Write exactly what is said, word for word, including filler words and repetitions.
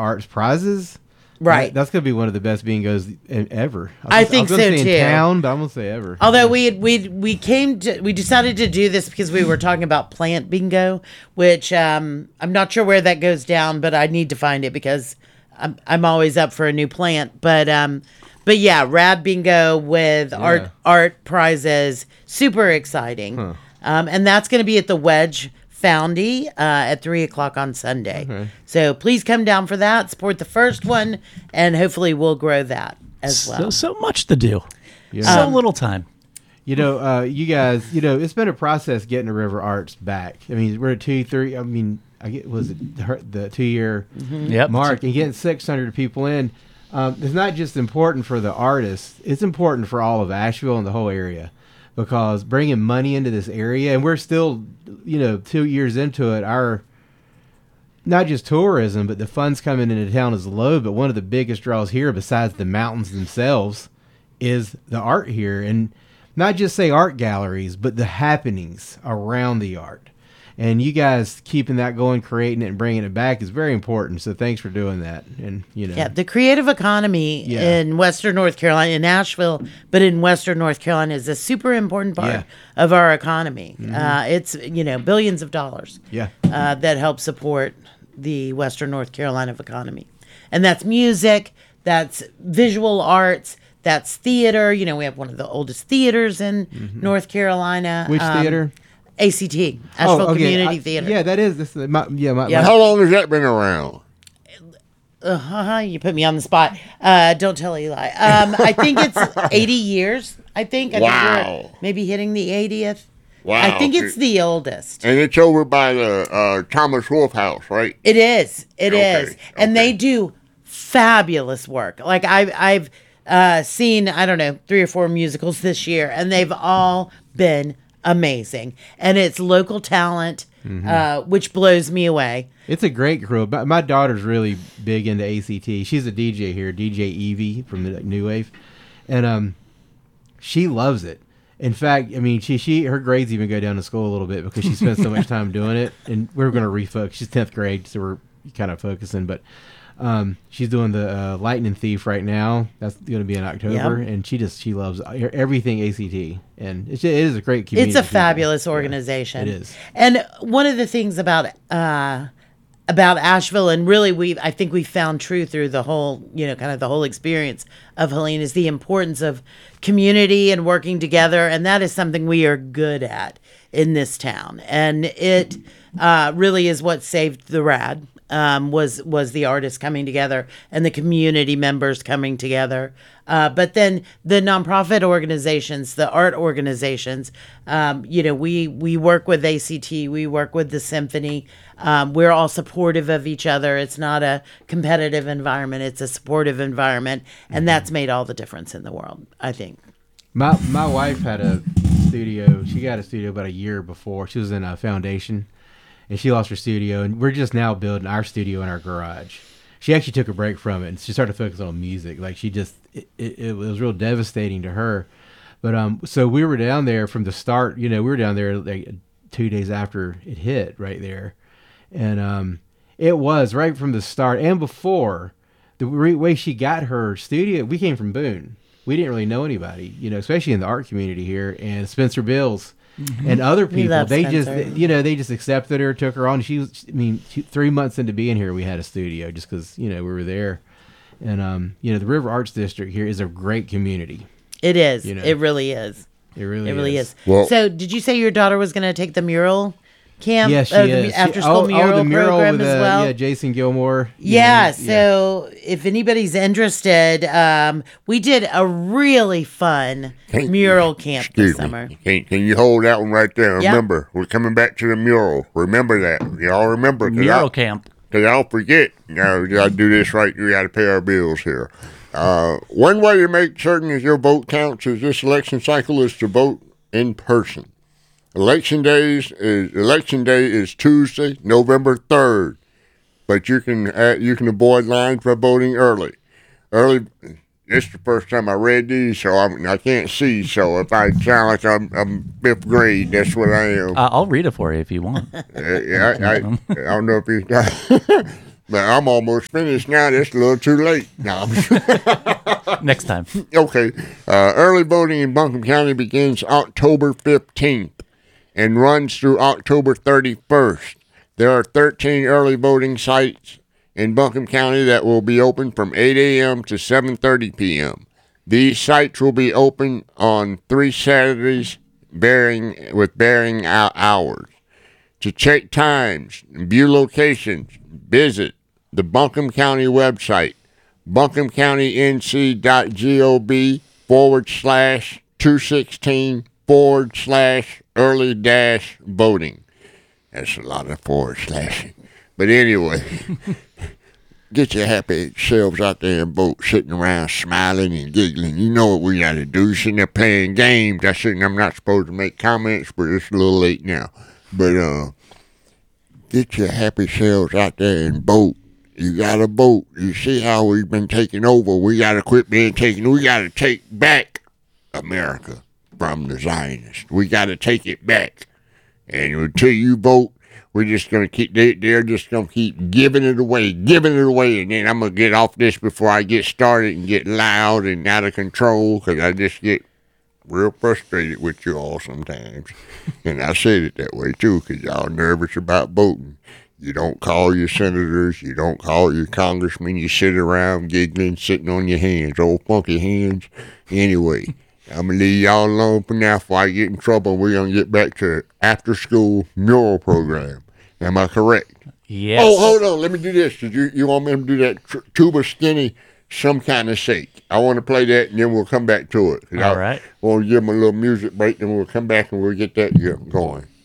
Arts prizes. Right. That, that's going to be one of the best bingos ever. I, I think I was so say too. In town, but I'm going to say ever. Although we we we came to we decided to do this because we were talking about plant bingo, which um, I'm not sure where that goes down, but I need to find it because I'm I'm always up for a new plant. But um, but yeah, rad bingo with Yeah. art art prizes, super exciting. Huh. Um, and that's going to be at the Wedge Foundy uh, at three o'clock on Sunday. Okay. So please come down for that. Support the first one, and hopefully we'll grow that as well. So, so much to do. Yeah. So Um, little time. You know, uh, you guys, you know, it's been a process getting the River Arts back. I mean, we're at two, three, I mean, I get, was it the, the two year Yep. mark and getting six hundred people in. Um, it's not just important for the artists, it's important for all of Asheville and the whole area. Because bringing money into this area, and we're still, you know, two years into it, our, not just tourism, but the funds coming into town is low. But one of the biggest draws here, besides the mountains themselves, is the art here. And not just say art galleries, but the happenings around the art. And you guys keeping that going, creating it, and bringing it back is very important. So thanks for doing that. And, you know. Yeah, the creative economy Yeah. in Western North Carolina, in Nashville, but in Western North Carolina is a super important part Yeah. of our economy. Uh, it's, you know, billions of dollars Yeah. uh, that help support the Western North Carolina economy. And that's music, that's visual arts, that's theater. You know, we have one of the oldest theaters in North Carolina. Which Um, theater? A C T, Asheville okay. Community I- Theater. Yeah, that is. This is my, yeah, my, Yeah. my- How long has that been around? Uh-huh, you put me on the spot. Uh, don't tell Eli. Um, I think it's eighty years. I think. I think Wow. we're maybe hitting the eightieth. Wow. I think it's the oldest. And it's over by the uh, Thomas Wolfe House, right? It is. It Okay, is. And they okay. do fabulous work. Like I've I've uh, seen, I don't know, three or four musicals this year, and they've all been amazing. And it's local talent, uh, which blows me away. It's a great crew. My, my daughter's really big into A C T. She's a D J here, D J Evie from the New Wave, and um, she loves it. In fact, I mean, she she her grades even go down to school a little bit because she spends so much time doing it. And we're going to refocus. She's tenth grade, so we're kind of focusing. But um, she's doing the uh, Lightning Thief right now. That's going to be in October, Yep. and she just she loves everything A C T, and it's, it is a great community. It's a of people. fabulous Yeah. organization. It is. And one of the things about uh, about Asheville, and really we I think we found true through the whole, you know, kind of the whole experience of Helene, is the importance of community and working together, and that is something we are good at in this town. And it uh, really is what saved the Rad. Um, was was the artists coming together and the community members coming together, uh, but then the nonprofit organizations, the art organizations, um, you know, we we work with A C T, we work with the symphony. Um, we're all supportive of each other. It's not a competitive environment; it's a supportive environment, and that's made all the difference in the world, I think. My my wife had a studio. She got a studio about a year before. She was in a foundation, and she lost her studio. And we're just now building our studio in our garage. She actually took a break from it and she started focusing on music. Like she just, it, it, it was real devastating to her. But um, so we were down there from the start. You know, we were down there like two days after it hit right there, and um, it was right from the start and before. The re- way she got her studio, we came from Boone. We didn't really know anybody, you know, especially in the art community here, and Spencer Bills and other people. love They Spencer. just, you know, they just accepted her, took her on. She was, I mean, she, three months into being here, we had a studio just because, you know, we were there. And, um, you know, the River Arts District here is a great community. It is. You know. It really is. It really It really is. is. Well- so, did you say your daughter was going to take the mural camp? Yeah, she uh, the is. after She- school oh, mural, oh, the mural program with, as uh, well? Yeah, Jason Gilmore. you Yeah, know, yeah. so if anybody's interested, um, we did a really fun Can- mural camp Excuse this summer. me. Can, can you hold that one right there? Yeah. Remember, we're coming back to the mural. Remember that. Y'all remember. 'cause Mural I- camp. Because I don't forget, you know, you got to do this right. You got to pay our bills here. Uh, one way to make certain that your vote counts is this election cycle is to vote in person. Election days is election day is Tuesday, November third, but you can uh, you can avoid lines by voting early. Early. This is the first time I read these, so I'm, I can't see. So if I sound like I'm, I'm fifth grade, that's what I am. Uh, I'll read it for you if you want. Uh, yeah, I, I, I don't know if you got. But I'm almost finished now. That's a little too late. No, I'm Next time. Okay. Uh, early voting in Buncombe County begins October fifteenth and runs through October thirty-first. There are thirteen early voting sites in Buncombe County that will be open from eight a.m. to seven thirty p.m. These sites will be open on three Saturdays varying, with varying hours. To check times and view locations, visit the Buncombe County website, buncombecounty.nc.gov forward slash 216 forward slash early dash voting. That's a lot of forward slashing. But anyway, get your happy selves out there and vote, sitting around smiling and giggling. You know what we got to do. You're sitting there playing games. I shouldn't, I'm not supposed to make comments, but it's a little late now. But uh, get your happy selves out there and vote. You got to vote. You see how we've been taking over. We got to quit being taken. We got to take back America from the Zionists. We got to take it back. And until you vote, we're just going to keep, they, they're just going to keep giving it away, giving it away. And then I'm going to get off this before I get started and get loud and out of control, because I just get real frustrated with you all sometimes. And I said it that way, too, because y'all nervous about voting. You don't call your senators. You don't call your congressmen. You sit around giggling, sitting on your hands, old funky hands. Anyway, I'm going to leave y'all alone for now before I get in trouble. We're going to get back to after-school mural program. Am I correct? Yes. Oh, hold on. Let me do this. You, you want me to do that tr- Tuba Skinny, Some Kind of Shake? I want to play that, and then we'll come back to it. All right. We'll give them a little music break, then we'll come back and we'll get that going.